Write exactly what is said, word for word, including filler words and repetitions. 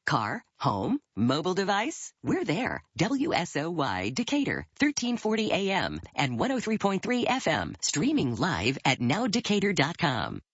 Car, home, mobile device, we're there. W S O Y Decatur, thirteen forty A M and one oh three point three F M, streaming live at now decatur dot com.